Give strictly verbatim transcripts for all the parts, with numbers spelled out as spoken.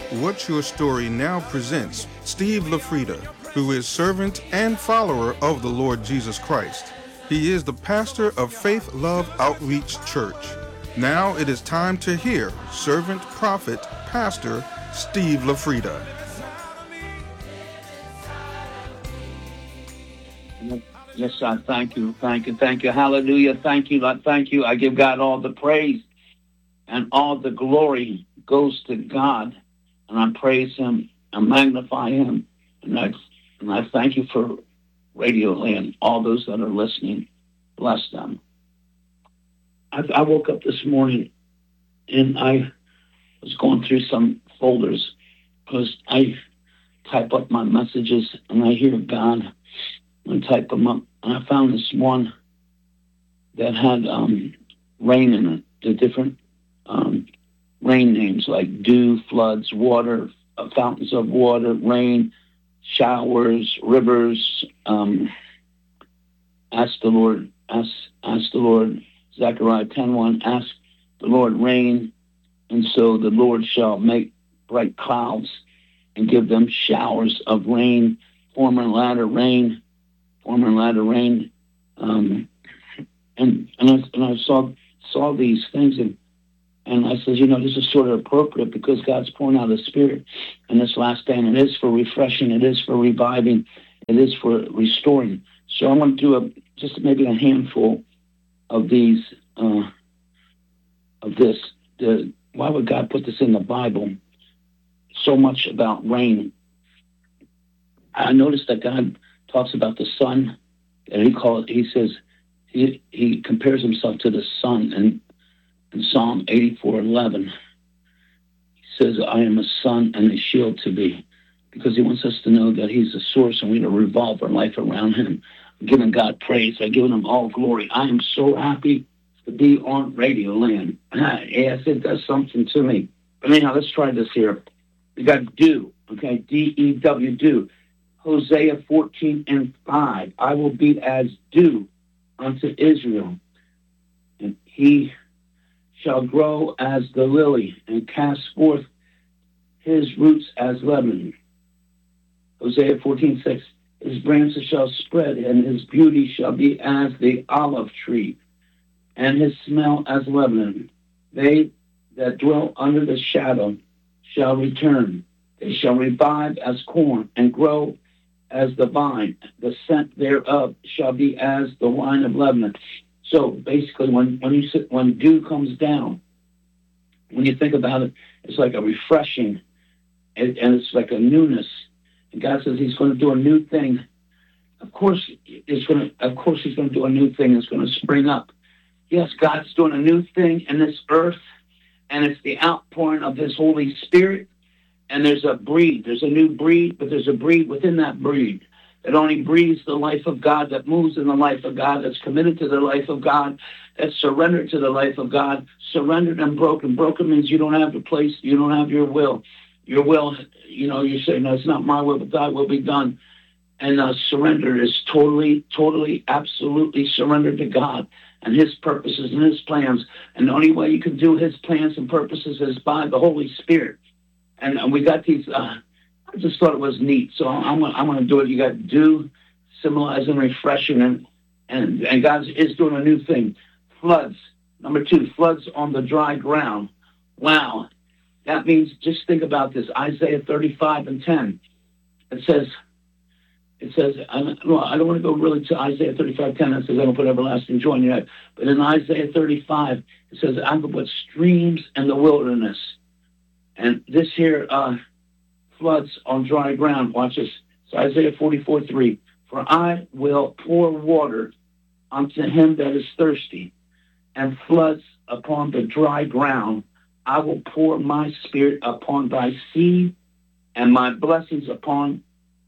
What's Your Story now presents Steve LaFrida, who is servant and follower of the Lord Jesus Christ. He is the pastor of Faith Love Outreach Church. Now it is time to hear servant, prophet, pastor Steve LaFrida. Yes, I thank you, thank you, thank you. Hallelujah, thank you, Lord, thank you. I give God all the praise and all the glory goes to God. And I praise him, I magnify him, and I, and I thank you for Radio Land, all those that are listening. Bless them. I, I woke up this morning and I was going through some folders because I type up my messages and I hear God and type them up. And I found this one that had um, rain in it, the different um, rain names like dew, floods, water, uh, fountains of water, rain, showers, rivers. Um, ask the Lord, ask, ask the Lord, Zechariah ten one, ask the Lord rain, and so the Lord shall make bright clouds and give them showers of rain, former and latter rain, former and latter rain. Um, and and I, and I saw saw these things and And I said, you know, this is sort of appropriate because God's pouring out the Spirit in this last day, and it is for refreshing, it is for reviving, it is for restoring. So I want to do a, just maybe a handful of these, uh, of this. The, why would God put this in the Bible? So much about rain. I noticed that God talks about the sun, and he calls, he says, he, he compares himself to the sun, and in Psalm eighty-four eleven, he says, I am a sun and a shield to thee, because he wants us to know that he's the source and we to revolve our life around him. I'm giving God praise. I'm giving him all glory. I am so happy to be on Radio Land. Yes, it does something to me. But anyhow, let's try this here. We got dew, okay, D E W, dew. Hosea fourteen and five, I will be as dew unto Israel, and he shall grow as the lily and cast forth his roots as Lebanon. Hosea fourteen six, his branches shall spread and his beauty shall be as the olive tree and his smell as Lebanon. They that dwell under the shadow shall return. They shall revive as corn and grow as the vine. The scent thereof shall be as the wine of Lebanon. So basically, when when you sit, when dew comes down, when you think about it, it's like a refreshing, and, and it's like a newness. And God says He's going to do a new thing. Of course, it's going to. Of course, He's going to do a new thing. It's going to spring up. Yes, God's doing a new thing in this earth, and it's the outpouring of His Holy Spirit. And there's a breed. There's a new breed, but there's a breed within that breed that only breathes the life of God, that moves in the life of God, that's committed to the life of God, that's surrendered to the life of God, surrendered and broken. Broken means you don't have the place, you don't have your will. Your will, you know, you say, no, it's not my will, but thy will be done. And uh, surrender is totally, totally, absolutely surrendered to God and His purposes and His plans. And the only way you can do His plans and purposes is by the Holy Spirit. And, and we got these... Uh, I just thought it was neat, so I'm gonna, I'm going to do it. You got dew, symbolizing refreshing, and, and and God is doing a new thing. Floods, number two, floods on the dry ground. Wow, that means, just think about this. Isaiah thirty-five and ten. It says, it says, I, well, I don't want to go really to Isaiah thirty-five ten. It says, I don't put everlasting joy in your head. But in Isaiah thirty-five, it says, I will put streams in the wilderness. And this here. Uh, Floods on dry ground. Watch this. It's Isaiah forty-four three. For I will pour water unto him that is thirsty, and floods upon the dry ground. I will pour my spirit upon thy seed, and my blessings upon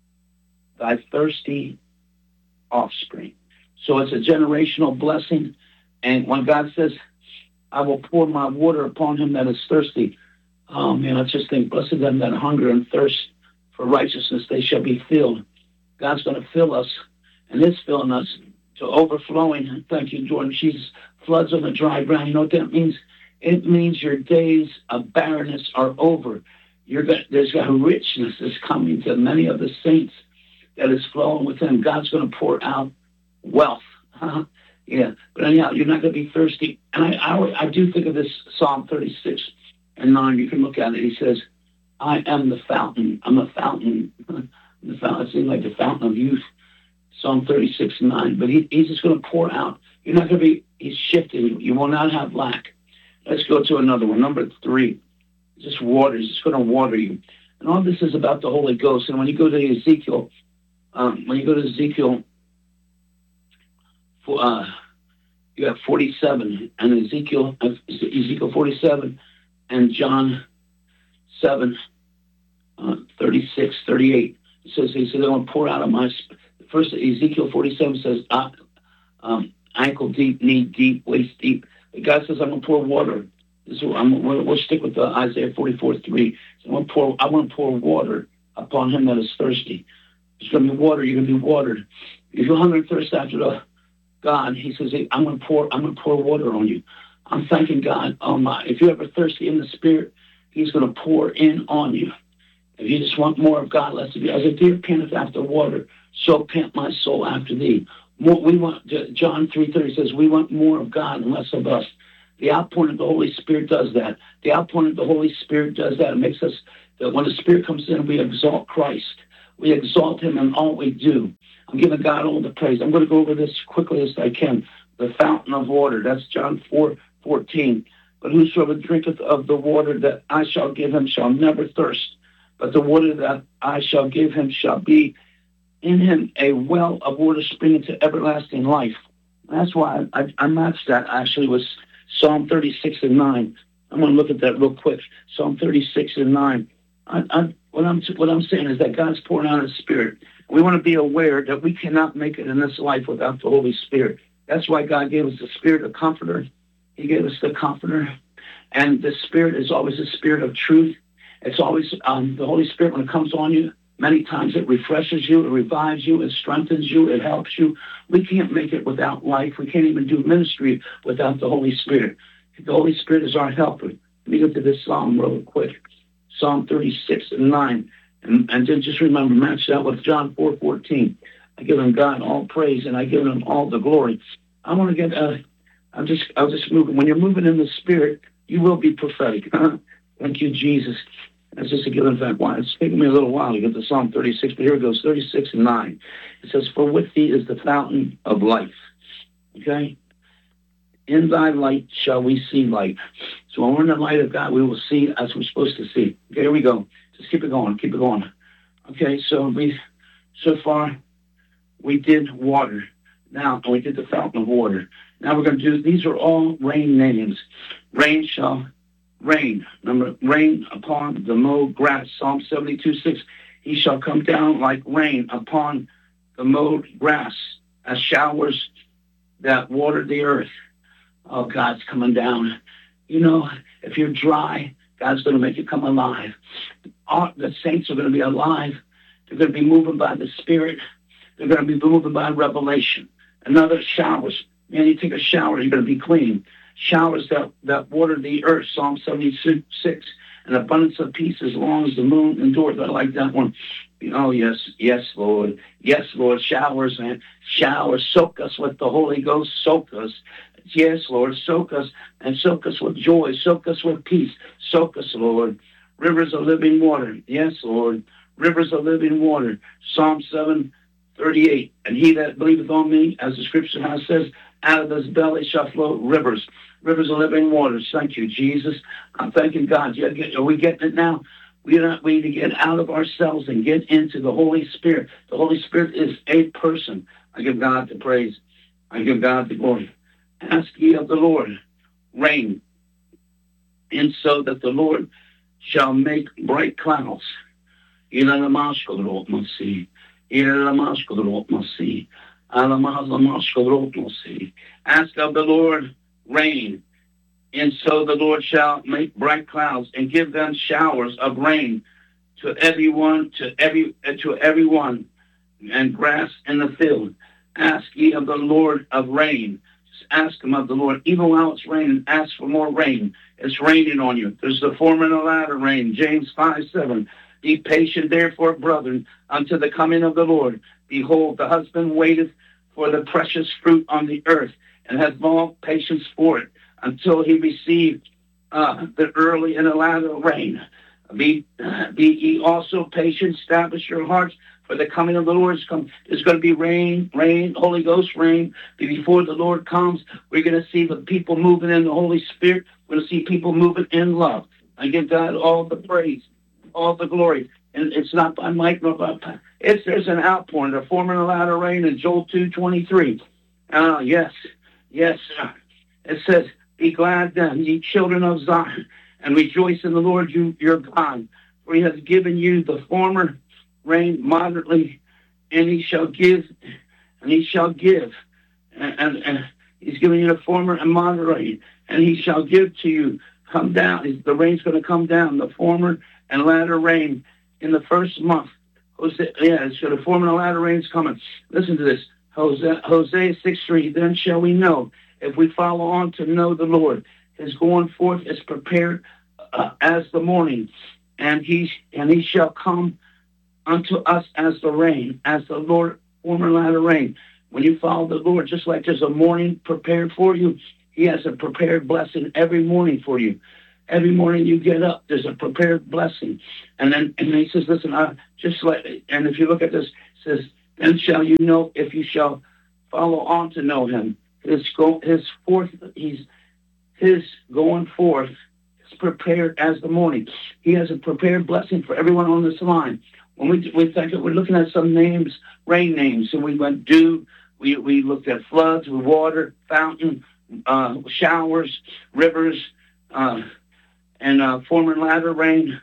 thy thirsty offspring. So it's a generational blessing. And when God says, I will pour my water upon him that is thirsty, oh, man, I just think, blessed them that hunger and thirst for righteousness, they shall be filled. God's going to fill us, and is filling us to overflowing. Thank you, Jordan. Jesus, floods on the dry ground. You know what that means? It means your days of barrenness are over. You're got, there's a richness that's coming to many of the saints that is flowing with him. God's going to pour out wealth. Huh? Yeah, but anyhow, you're not going to be thirsty. And I, I, I do think of this Psalm thirty-six and nine. You can look at it. He says, I am the fountain. I'm a fountain. The fountain. It seems like the fountain of youth. Psalm thirty-six and nine. But he, he's just going to pour out. You're not going to be, he's shifting you. You will not have lack. Let's go to another one. Number three. Just water. He's just going to water you. And all this is about the Holy Ghost. And when you go to Ezekiel, um, when you go to Ezekiel, for, uh, you have forty-seven, and Ezekiel, uh, Ezekiel forty-seven, and John seven, uh, thirty-six, thirty-eight. It says, he said, I'm going to pour out of my, first Ezekiel forty-seven says, uh, um, ankle deep, knee deep, waist deep. But God says, I'm going to pour water. This is, I'm, we'll, we'll stick with the Isaiah forty-four three. So I'm going to pour, I want to pour water upon him that is thirsty. It's going to be water. You're going to be watered. If you're hungry and thirst after the God, he says, hey, I'm going to pour, I'm going to pour water on you. I'm thanking God. Oh my! If you're ever thirsty in the Spirit, he's going to pour in on you. If you just want more of God, less of you. As a deer panteth after water, so pant my soul after thee. More, we want, John three thirty says, we want more of God and less of us. The outpouring of the Holy Spirit does that. The outpouring of the Holy Spirit does that. It makes us, that when the Spirit comes in, we exalt Christ. We exalt him in all we do. I'm giving God all the praise. I'm going to go over this quickly as I can. The fountain of water. That's John four fourteen. But whosoever drinketh of the water that I shall give him shall never thirst. But the water that I shall give him shall be in him a well of water springing to everlasting life. That's why I, I, I matched that actually with Psalm thirty-six and nine. I'm going to look at that real quick. Psalm thirty-six and nine. I, I, what I'm what I'm saying is that God's pouring out his Spirit. We want to be aware that we cannot make it in this life without the Holy Spirit. That's why God gave us the Spirit of Comforter. He gave us the Comforter. And the Spirit is always a spirit of truth. It's always um, the Holy Spirit, when it comes on you, many times it refreshes you, it revives you, it strengthens you, it helps you. We can't make it without life. We can't even do ministry without the Holy Spirit. The Holy Spirit is our helper. Let me go to this Psalm real quick. Psalm thirty-six and nine. And, and then just remember, match that with John four fourteen. I give him God all praise, and I give him all the glory. I want to get, uh, I'm just, I'll just move. When you're moving in the Spirit, you will be prophetic. Thank you, Jesus. That's just a given fact. Why? It's taken me a little while to get to Psalm thirty-six, but here it goes, thirty-six and nine. It says, for with thee is the fountain of life. Okay? In thy light shall we see light. So when we're in the light of God, we will see as we're supposed to see. Okay, here we go. Just keep it going, keep it going. Okay, so we, so far, we did water. Now, and we did the fountain of water. Now we're going to do, these are all rain names. Rain shall rain. Number, rain upon the mowed grass. Psalm seventy-two six. He shall come down like rain upon the mowed grass, as showers that water the earth. Oh, God's coming down. You know, if you're dry, God's going to make you come alive. All, the saints are going to be alive. They're going to be moving by the Spirit. They're going to be moving by revelation. Another showers. Man, you take a shower, you're going to be clean. Showers that, that water the earth. Psalm seventy-six. An abundance of peace as long as the moon endures. I like that one. Oh, yes, yes, Lord. Yes, Lord. Showers, man. Showers. Soak us with the Holy Ghost. Soak us. Yes, Lord. Soak us and soak us with joy. Soak us with peace. Soak us, Lord. Rivers of living water. Yes, Lord. Rivers of living water. Psalm seven thirty-eight. And he that believeth on me, as the scripture now says, out of his belly shall flow rivers. Rivers of living waters. Thank you, Jesus. I'm thanking God. Are we getting it now? We are not we need to get out of ourselves and get into the Holy Spirit. The Holy Spirit is a person. I give God the praise. I give God the glory. Ask ye of the Lord rain, and so that the Lord shall make bright clouds. Ask of the Lord rain, and so the Lord shall make bright clouds and give them showers of rain to everyone, to every to everyone, and grass in the field. Ask ye of the Lord of rain. Ask him of the Lord, even while it's raining, ask for more rain. It's raining on you. There's the former and the latter rain. James five seven. Be patient, therefore, brethren, unto the coming of the Lord. Behold, the husband waiteth for the precious fruit on the earth, and hath long patience for it, until he receive uh, the early and the latter rain. Be, uh, be ye also patient, establish your hearts, for the coming of the Lord is come. There's going to be rain, rain, Holy Ghost rain. Before the Lord comes, we're going to see the people moving in the Holy Spirit. We're going to see people moving in love. I give God all the praise, all the glory. And it's not by might nor by power. It's there's an outpouring, the former and the latter rain in Joel two twenty-three. Uh, yes, yes. Uh, it says, be glad then, ye children of Zion, and rejoice in the Lord you, your God, for he has given you the former rain moderately, and he shall give, and he shall give, and, and, and he's giving you the former and moderate rain, and he shall give to you. Come down. The rain's going to come down, the former and latter rain in the first month. Hosea, yeah, so the former and the latter rain's coming. Listen to this. Hosea, Hosea six three. Then shall we know, if we follow on to know the Lord. His going forth is prepared uh, as the morning, and he and he shall come unto us as the rain, as the Lord, former and latter rain. When you follow the Lord, just like there's a morning prepared for you, he has a prepared blessing every morning for you. Every morning you get up, there's a prepared blessing. And then and then he says, listen, uh, just like, and if you look at this, it says, then shall you know, if you shall follow on to know him. His go, his forth, he's his going forth is prepared as the morning. He has a prepared blessing for everyone on this line. When we we think we're looking at some names, rain names, and we went dew, we we looked at floods, water, fountain, uh, showers, rivers, uh, and uh, former and latter rain.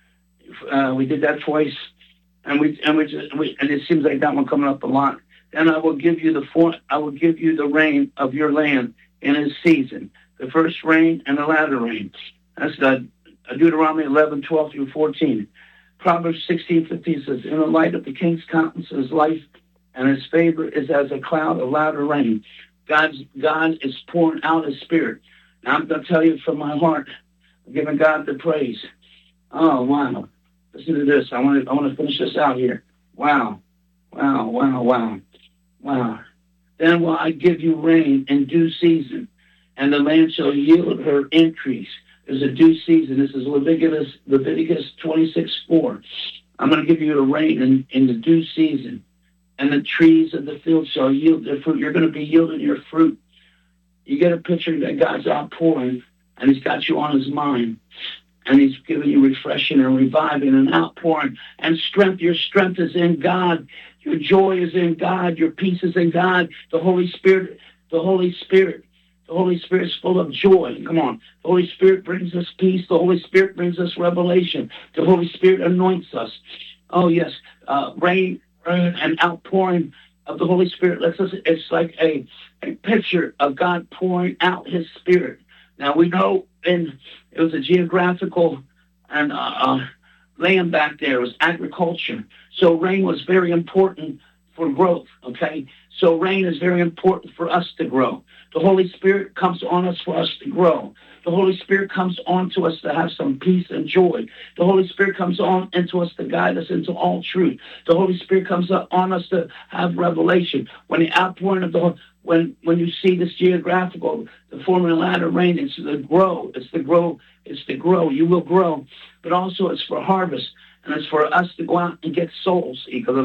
Uh, we did that twice, and we and we, just, we and it seems like that one coming up a lot. Then I will give you the for, I will give you the rain of your land in its season, the first rain and the latter rain. That's the Deuteronomy eleven, twelve through fourteen. Proverbs sixteen fifteen says, in the light of the king's countenance is life, and his favor is as a cloud of latter rain. God's God is pouring out his spirit. Now I'm going to tell you from my heart, I'm giving God the praise. Oh, wow. Listen to this. I want to I want to finish this out here. Wow. Wow, wow, wow. Wow. Then will I give you rain in due season, and the land shall yield her increase. There's a due season. This is Leviticus, Leviticus twenty-six four. I'm going to give you the rain in, in the due season, and the trees of the field shall yield their fruit. You're going to be yielding your fruit. You get a picture that God's outpouring, and he's got you on his mind, and he's giving you refreshing and reviving and outpouring and strength. Your strength is in God. Your joy is in God. Your peace is in God. The Holy Spirit, the Holy Spirit, the Holy Spirit is full of joy. Come on. The Holy Spirit brings us peace. The Holy Spirit brings us revelation. The Holy Spirit anoints us. Oh, yes. Uh, rain, rain and outpouring of the Holy Spirit lets us, it's like a, a picture of God pouring out his Spirit. Now, we know in, it was a geographical and uh, uh, land back there. It was agriculture. So rain was very important for growth, okay? So rain is very important for us to grow. The Holy Spirit comes on us for us to grow. The Holy Spirit comes on to us to have some peace and joy. The Holy Spirit comes on into us to guide us into all truth. The Holy Spirit comes on us to have revelation. When the outpouring of the when when you see this geographical, the former and latter rain, it's the grow. It's the grow. It's the grow. You will grow, but also it's for harvest. And it's for us to go out and get souls. On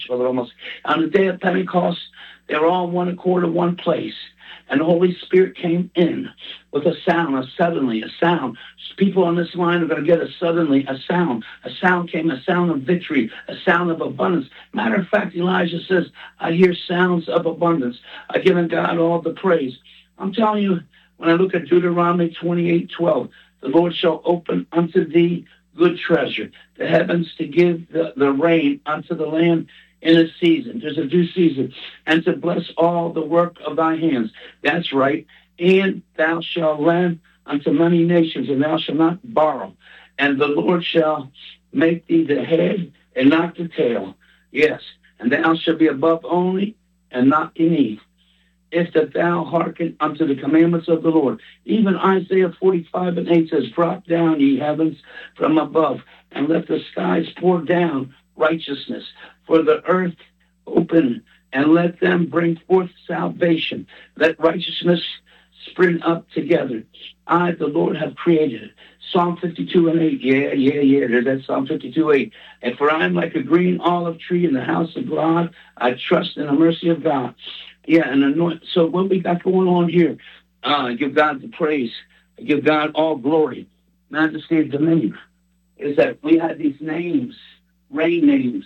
the day of Pentecost, they were all one accord in one place. And the Holy Spirit came in with a sound, a suddenly, a sound. People on this line are going to get a suddenly, a sound. A sound came, a sound of victory, a sound of abundance. Matter of fact, Elijah says, I hear sounds of abundance. I give God all the praise. I'm telling you, when I look at Deuteronomy twenty-eight twelve, the Lord shall open unto thee good treasure, the heavens to give the, the rain unto the land in a season. There's a due season. And to bless all the work of thy hands. That's right. And thou shalt lend unto many nations, and thou shalt not borrow. And the Lord shall make thee the head and not the tail. Yes. And thou shalt be above only and not beneath. if that thou hearken unto the commandments of the Lord. Even Isaiah forty-five and eight says, drop down, ye heavens, from above, and let the skies pour down righteousness. For the earth open, and let them bring forth salvation. Let righteousness spring up together. I, the Lord, have created it. Psalm fifty-two and eight. Yeah, yeah, yeah. There's that Psalm fifty-two eight. And for I am like a green olive tree in the house of God. I trust in the mercy of God. Yeah, and anoint. So what we got going on here, uh, give God the praise. Give God all glory, majesty, and dominion. Is that we had these names, rain names.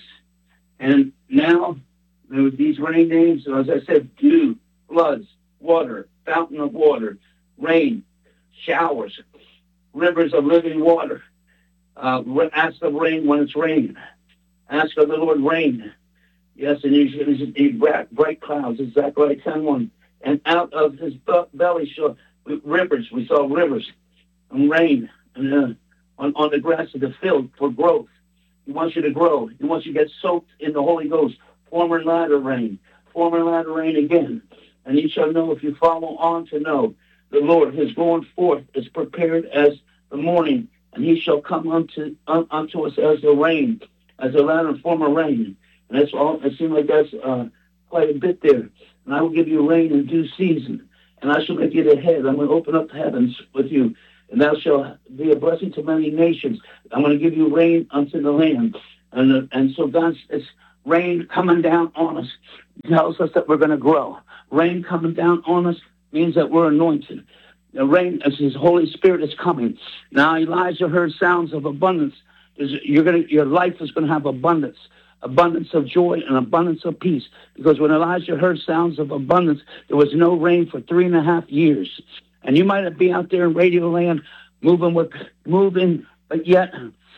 And now there were these rain names, as I said, dew, floods, water, fountain of water, rain, showers, rivers of living water. Uh, ask of rain when it's raining. Ask of the Lord rain. Yes, and he's, he's bright clouds, Zechariah ten one. And out of his belly shall rivers. We saw rivers and rain and, uh, on, on the grass of the field for growth. He wants you to grow. He wants you to get soaked in the Holy Ghost. Former latter rain. Former latter rain again. And ye shall know if you follow on to know. The Lord, his going forth, is prepared as the morning, and he shall come unto, un, unto us as the rain, as the latter and former rain. And that's all. It seems like that's uh, quite a bit there. And I will give you rain in due season, and I shall make it ahead. I'm going to open up the heavens with you, and thou shalt be a blessing to many nations. I'm going to give you rain unto the land. And, uh, and so God's it's rain coming down on us tells us that we're going to grow. Rain coming down on us means that we're anointed. The rain, as his Holy Spirit is coming. Now Elijah heard sounds of abundance. You're going to, your life is going to have abundance. Abundance of joy and abundance of peace. Because when Elijah heard sounds of abundance, there was no rain for three and a half years. And you might be out there in Radio Land moving, with, moving, but yet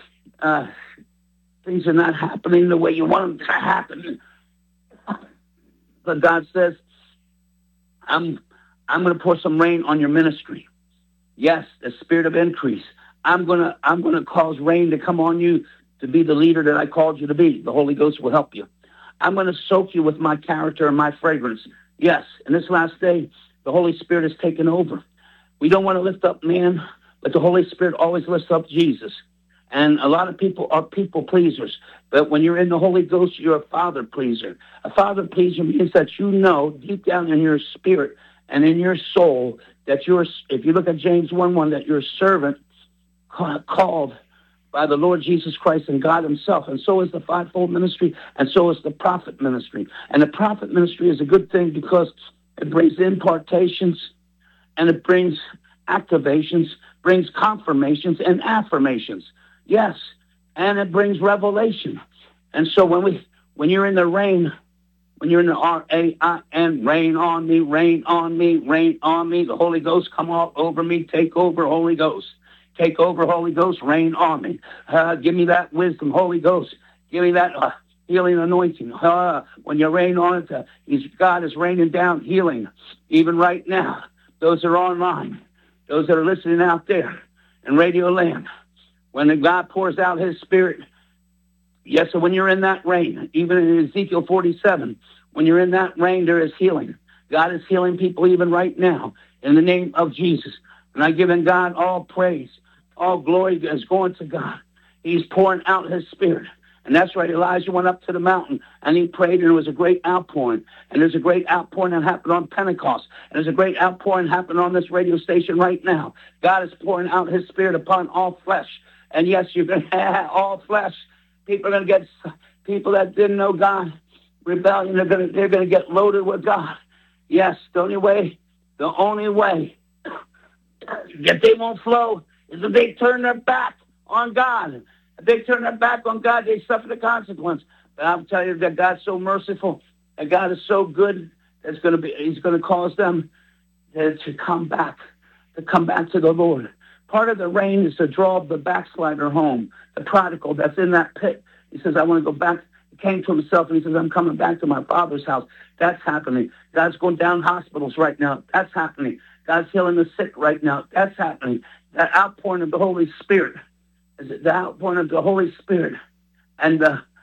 uh, things are not happening the way you want them to happen. But God says, I'm I'm going to pour some rain on your ministry. Yes, the spirit of increase. I'm going to I'm going to cause rain to come on you to be the leader that I called you to be. The Holy Ghost will help you. I'm going to soak you with my character and my fragrance. Yes, in this last day, the Holy Spirit has taken over. We don't want to lift up man, but the Holy Spirit always lifts up Jesus. And a lot of people are people pleasers. But when you're in the Holy Ghost, you're a father pleaser. A father pleaser means that you know deep down in your spirit and in your soul that you're, if you look at James one one, that you're a servant called by the Lord Jesus Christ and God himself. And so is the fivefold ministry, and so is the prophet ministry. And the prophet ministry is a good thing because it brings impartations, and it brings activations, brings confirmations and affirmations. Yes, and it brings revelation. And so when we, when you're in the rain, when you're in the R A I N, rain on me, rain on me, rain on me, the Holy Ghost come all over me, take over, Holy Ghost. Take over, Holy Ghost, rain on me. Uh, give me that wisdom, Holy Ghost. Give me that uh, healing anointing. Uh, when you rain on it, uh, he's, God is raining down healing, even right now. Those that are online, those that are listening out there in Radio Land, when God pours out his spirit, yes, so when you're in that rain, even in Ezekiel forty-seven, when you're in that rain, there is healing. God is healing people even right now in the name of Jesus. And I give in God all praise. All glory is going to God. He's pouring out his spirit. And that's right, Elijah went up to the mountain and he prayed, and it was a great outpouring. And there's a great outpouring that happened on Pentecost. And there's a great outpouring happening on this radio station right now. God is pouring out his spirit upon all flesh. And yes, you're going to have all flesh. People are going to get, people that didn't know God, rebellion, they're going to, they're going to get loaded with God. Yes, the only way, the only way that they won't flow is if they turn their back on God. If they turn their back on God, they suffer the consequence. But I'll tell you that God's so merciful, and God is so good, that's going to be, he's going to cause them to, to come back, to come back to the Lord. Part of the rain is to draw the backslider home, the prodigal that's in that pit. He says, I want to go back. He came to himself, and he says, I'm coming back to my Father's house. That's happening. God's going down hospitals right now. That's happening. God's healing the sick right now. That's happening. That outpouring of the Holy Spirit is the outpouring of the Holy Spirit. And uh,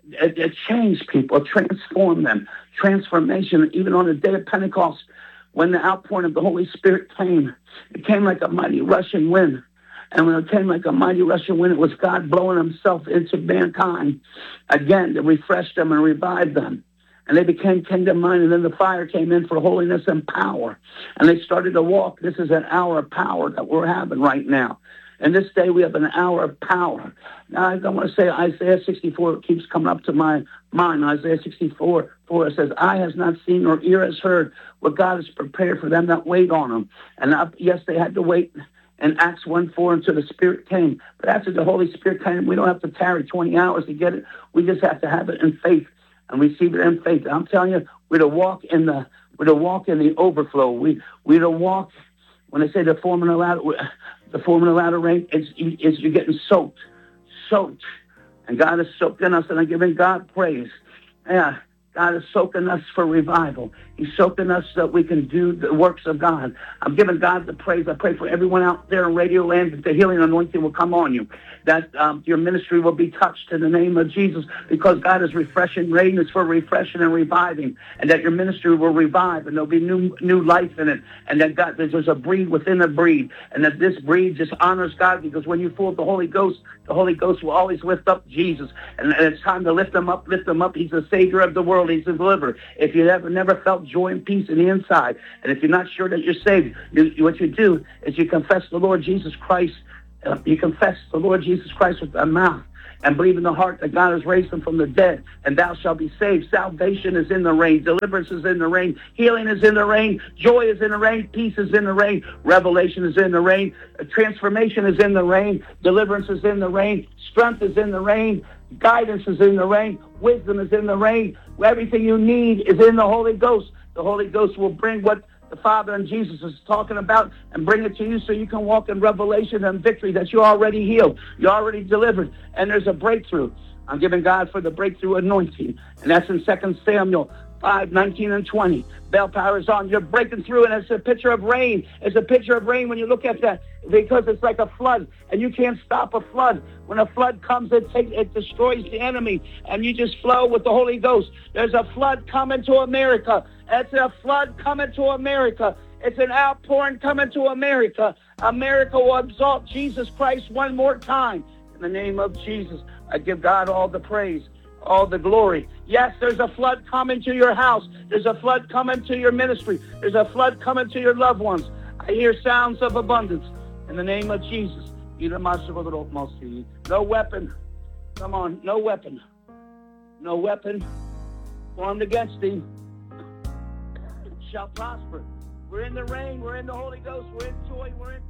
it, it changed people, it transformed them. Transformation, even on the day of Pentecost, when the outpouring of the Holy Spirit came, it came like a mighty rushing wind. And when it came like a mighty rushing wind, it was God blowing himself into mankind again to refresh them and revive them. And they became kingdom-minded, and then the fire came in for holiness and power. And they started to walk. This is an hour of power that we're having right now. And this day we have an hour of power. Now, I don't want to say Isaiah sixty-four keeps coming up to my mind. Isaiah sixty-four, four, it says, eye has not seen nor ear has heard what God has prepared for them that wait on him. And uh, yes, they had to wait in Acts one four until the Spirit came. But after the Holy Spirit came, we don't have to tarry twenty hours to get it. We just have to have it in faith and receive it in faith. And I'm telling you, we're to walk in the we're to walk in the overflow. We we're to walk, when they say the forming of ladder, the forming of ladder rain, is is you're getting soaked, soaked, and God is soaking us, and I'm giving God praise. Yeah, God is soaking us for revival. He's soaking us so that we can do the works of God. I'm giving God the praise. I pray for everyone out there in Radio Land that the healing anointing will come on you, that um, your ministry will be touched in the name of Jesus, because God is refreshing. Rain is for refreshing and reviving, and that your ministry will revive, and there'll be new new life in it, and that God, there's a breed within a breed, and that this breed just honors God, because when you're full of the Holy Ghost, the Holy Ghost will always lift up Jesus, and, and it's time to lift him up, lift him up. He's the Savior of the world. He's the deliverer. If you ever never felt joy and peace in the inside, and if you're not sure that you're saved, you, what you do is you confess the Lord Jesus Christ. Uh, you confess the Lord Jesus Christ with thy mouth and believe in the heart that God has raised him from the dead, and thou shalt be saved. Salvation is in the rain. Deliverance is in the rain. Healing is in the rain. Joy is in the rain. Peace is in the rain. Revelation is in the rain. Transformation is in the rain. Deliverance is in the rain. Strength is in the rain. Guidance is in the rain. Wisdom is in the rain. Everything you need is in the Holy Ghost. The Holy Ghost will bring what the Father and Jesus is talking about and bring it to you, so you can walk in revelation and victory, that you're already healed, you're already delivered, and there's a breakthrough. I'm giving God for the breakthrough anointing, and that's in Second Samuel five, nineteen and twenty. Bell power is on. You're breaking through, and it's a picture of rain. It's a picture of rain when you look at that, because it's like a flood, and you can't stop a flood. When a flood comes, it takes, it destroys the enemy, and you just flow with the Holy Ghost. There's a flood coming to America. It's a flood coming to America. It's an outpouring coming to America. America will exalt Jesus Christ one more time. In the name of Jesus, I give God all the praise, all the glory. Yes, there's a flood coming to your house. There's a flood coming to your ministry. There's a flood coming to your loved ones. I hear sounds of abundance. In the name of Jesus. No weapon. Come on, no weapon. No weapon formed against thee shall prosper. We're in the rain. We're in the Holy Ghost. We're in joy. We're in